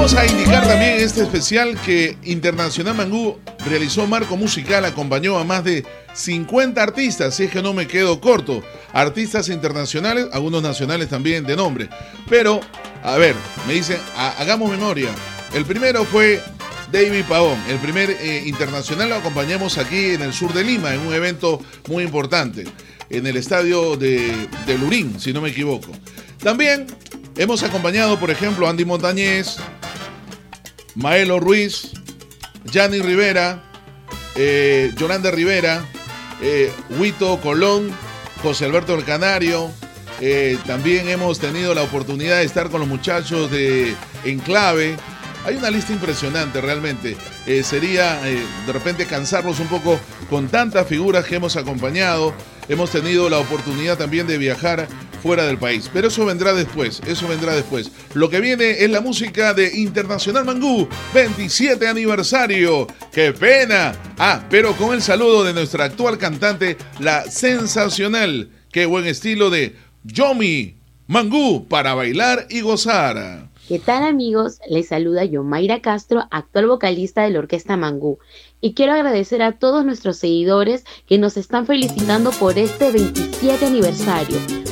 Vamos a indicar también en este especial que Internacional Mangú realizó marco musical, acompañó a más de 50 artistas, si es que no me quedo corto. Artistas internacionales, algunos nacionales también de nombre. Pero, a ver, me dicen, hagamos memoria. El primero fue David Pavón, el primer internacional lo acompañamos aquí en el sur de Lima, en un evento muy importante, en el estadio de Lurín, si no me equivoco. También hemos acompañado, por ejemplo, a Andy Montañez, Maelo Ruiz, Yanni Rivera, Yolanda Rivera, Huito Colón, José Alberto el Canario. También hemos tenido la oportunidad de estar con los muchachos de Enclave. Hay una lista impresionante realmente. Sería de repente cansarlos un poco con tantas figuras que hemos acompañado. Hemos tenido la oportunidad también de viajar fuera del país. Pero eso vendrá después, eso vendrá después. Lo que viene es la música de Internacional Mangú, 27 aniversario. ¡Qué pena! Pero con el saludo de nuestra actual cantante, la sensacional, qué buen estilo de Yomi Mangú para bailar y gozar. ¿Qué tal, amigos? Les saluda Yomaira Castro, actual vocalista de la Orquesta Mangú. Y quiero agradecer a todos nuestros seguidores que nos están felicitando por este 27 aniversario.